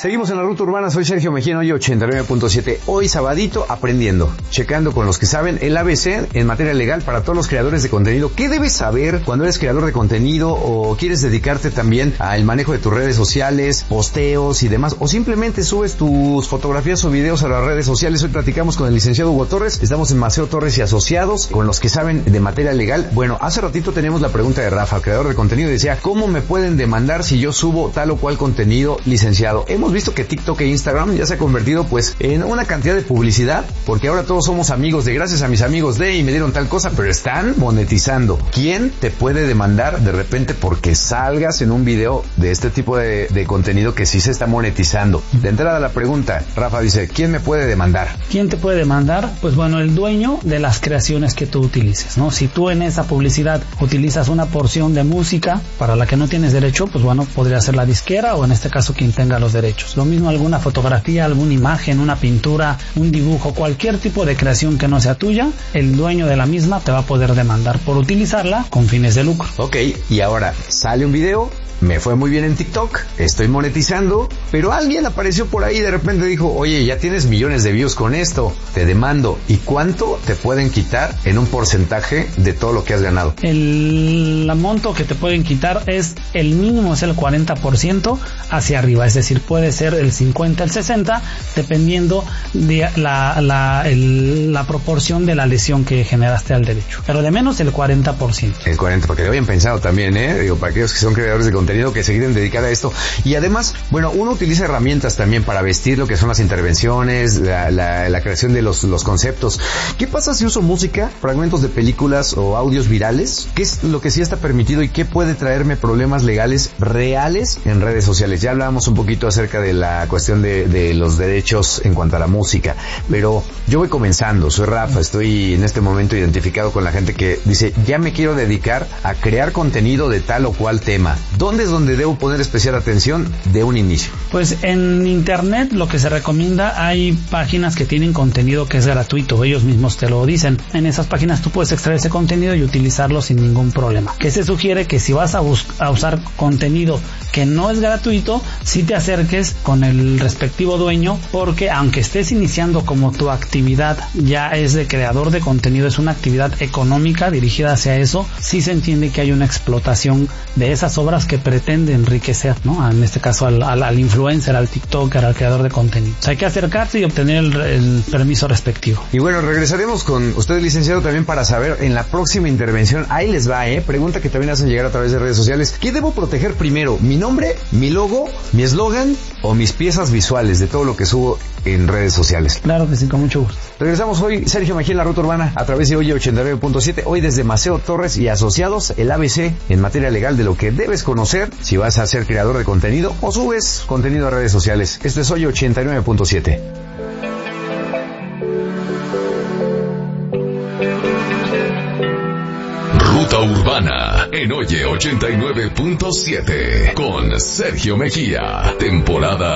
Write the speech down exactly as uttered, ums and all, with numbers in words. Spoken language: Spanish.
Seguimos en la Ruta Urbana, soy Sergio Mejía, hoy ochenta y nueve punto siete. Hoy sabadito aprendiendo, checando con los que saben el A B C en materia legal para todos los creadores de contenido. ¿Qué debes saber cuando eres creador de contenido o quieres dedicarte también al manejo de tus redes sociales, posteos y demás? O simplemente subes tus fotografías o videos a las redes sociales. Hoy platicamos con el licenciado Hugo Torres. Estamos en Maceo Torres y Asociados, con los que saben de materia legal. Bueno, hace ratito teníamos la pregunta de Rafa, creador de contenido, y decía, ¿cómo me pueden demandar si yo subo tal o cual contenido, licenciado? Hemos visto que TikTok e Instagram ya se ha convertido pues en una cantidad de publicidad, porque ahora todos somos amigos de gracias a mis amigos de y me dieron tal cosa, pero están monetizando. ¿Quién te puede demandar de repente porque salgas en un video de este tipo de, de contenido que sí se está monetizando? De entrada la pregunta, Rafa dice, ¿quién me puede demandar? ¿Quién te puede demandar? Pues bueno, el dueño de las creaciones que tú utilices, ¿no? Si tú en esa publicidad utilizas una porción de música para la que no tienes derecho, pues bueno, podría ser la disquera o en este caso quien tenga los derechos. Lo mismo alguna fotografía, alguna imagen, una pintura, un dibujo, cualquier tipo de creación que no sea tuya, el dueño de la misma te va a poder demandar por utilizarla con fines de lucro. Ok, y ahora sale un video, me fue muy bien en TikTok, estoy monetizando, pero alguien apareció por ahí y de repente dijo, oye, ya tienes millones de views con esto, te demando. ¿Y cuánto te pueden quitar en un porcentaje de todo lo que has ganado? El monto que te pueden quitar es, el mínimo es el cuarenta por ciento hacia arriba, es decir, puede ser el cincuenta, el sesenta, dependiendo de la, la, el, la proporción de la lesión que generaste al derecho, pero de menos el cuarenta por ciento. El cuarenta, porque lo habían pensado también, ¿eh? Digo, para aquellos que son creadores de contenido que se quieren dedicar a esto. Y además, bueno, uno utiliza herramientas también para vestir lo que son las intervenciones, la, la, la creación de los, los conceptos. ¿Qué pasa si uso música, fragmentos de películas o audios virales? ¿Qué es lo que sí está permitido y qué puede traerme problemas legales reales en redes sociales? Ya hablábamos un poquito acerca de la cuestión de, de los derechos en cuanto a la música, pero yo voy comenzando, soy Rafa, estoy en este momento identificado con la gente que dice, ya me quiero dedicar a crear contenido de tal o cual tema. ¿Dónde es donde debo poner especial atención de un inicio? Pues en internet lo que se recomienda, hay páginas que tienen contenido que es gratuito, ellos mismos te lo dicen. En esas páginas tú puedes extraer ese contenido y utilizarlo sin ningún problema. Que se sugiere que si vas a, bus- a usar contenido que no es gratuito, sí te acerques con el respectivo dueño, porque aunque estés iniciando como tu actividad ya es de creador de contenido, es una actividad económica dirigida hacia eso, sí se entiende que hay una explotación de esas obras que pretende enriquecer, ¿no? En este caso al, al, al influencer, al tiktoker, al creador de contenido. O sea, hay que acercarse y obtener el, el permiso respectivo. Y bueno, regresaremos con usted, licenciado, también para saber en la próxima intervención. Ahí les va, ¿eh? Pregunta que también hacen llegar a través de redes sociales. ¿Qué debo proteger primero? ¿Mi nombre, mi logo, mi eslogan o mis piezas visuales de todo lo que subo en redes sociales? Claro que sí, con mucho gusto. Regresamos hoy, Sergio Mejía en la Ruta Urbana, a través de hoy ochenta y nueve punto siete. Hoy desde Maceo Torres y Asociados, el A B C en materia legal de lo que debes conocer si vas a ser creador de contenido o subes contenido a redes sociales. Esto es hoy ochenta y nueve punto siete. Ruta Urbana en Oye ochenta y nueve punto siete con Sergio Mejía, temporada